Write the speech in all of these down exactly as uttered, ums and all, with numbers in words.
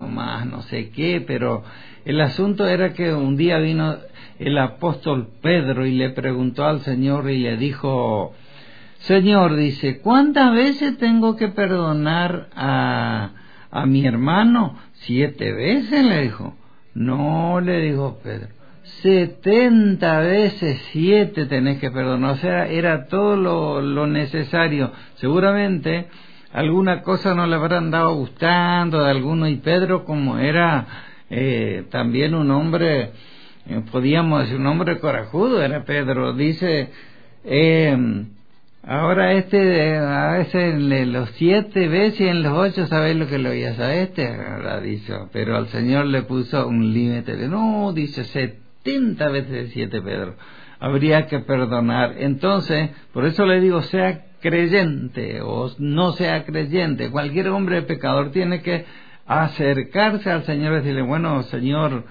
más no sé qué, pero el asunto era que un día vino el apóstol Pedro y le preguntó al Señor y le dijo: Señor, dice, ¿cuántas veces tengo que perdonar a, a mi hermano? ¿Siete veces? Le dijo. No, le dijo Pedro, setenta veces siete tenés que perdonar. O sea, era todo lo, lo necesario. Seguramente alguna cosa no le habrán dado gustando de alguno, y Pedro, como era eh, también un hombre, eh, podíamos decir un hombre corajudo, era Pedro, dice, eh, ahora este, a veces en los siete veces y en los ocho, ¿sabéis lo que le oías a este? Ahora dice, pero al Señor le puso un límite, no, dice setenta veces siete, Pedro, habría que perdonar. Entonces, por eso le digo, sea creyente o no sea creyente, cualquier hombre pecador tiene que acercarse al Señor y decirle, bueno, Señor,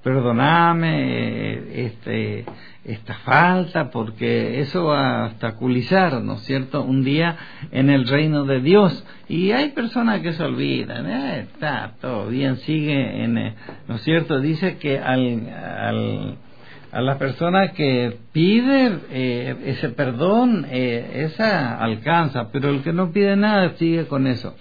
perdóname este, esta falta, porque eso va a obstaculizar, ¿no es cierto?, un día en el reino de Dios. Y hay personas que se olvidan, eh, está todo bien, sigue, en, eh, ¿no es cierto?, dice que al... al a la persona que pide eh, ese perdón, eh, esa alcanza, pero el que no pide nada sigue con eso.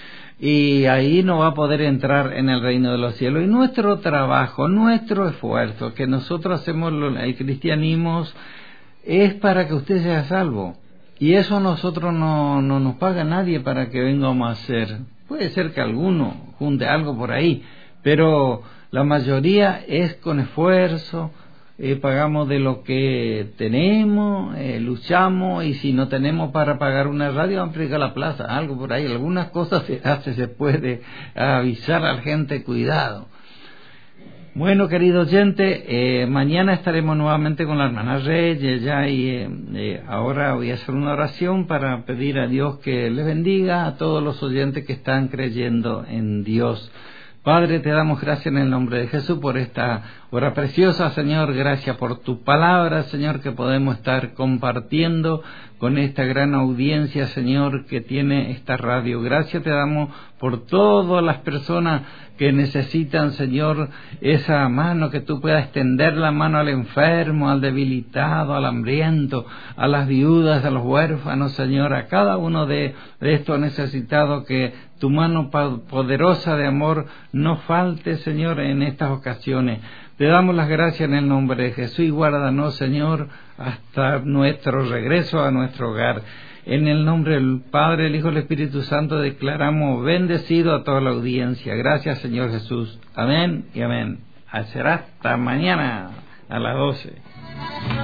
Y ahí no va a poder entrar en el reino de los cielos. Y nuestro trabajo, nuestro esfuerzo, que nosotros hacemos el cristianismo, es para que usted sea salvo. Y eso nosotros no, no nos paga nadie para que vengamos a hacer. Puede ser que alguno junte algo por ahí, pero la mayoría es con esfuerzo. Eh, pagamos de lo que tenemos, eh, luchamos, y si no tenemos para pagar una radio, vamos a predicar a la plaza, algo por ahí, algunas cosas se hace, se puede avisar a la gente, cuidado. Bueno, querido oyente, eh, mañana estaremos nuevamente con la hermana Reyes ya, y eh, eh, ahora voy a hacer una oración para pedir a Dios que les bendiga a todos los oyentes que están creyendo en Dios. Padre, te damos gracias en el nombre de Jesús por esta hora preciosa, Señor. Gracias por tu palabra, Señor, que podemos estar compartiendo con esta gran audiencia, Señor, que tiene esta radio. Gracias te damos por todas las personas que necesitan, Señor, esa mano, que tú puedas extender la mano al enfermo, al debilitado, al hambriento, a las viudas, a los huérfanos, Señor, a cada uno de, de estos necesitados, que tu mano poderosa de amor no falte, Señor, en estas ocasiones. Te damos las gracias en el nombre de Jesús, y guárdanos, Señor, hasta nuestro regreso a nuestro hogar. En el nombre del Padre, el Hijo y el Espíritu Santo declaramos bendecido a toda la audiencia. Gracias, Señor Jesús. Amén y amén. Será hasta mañana a las doce.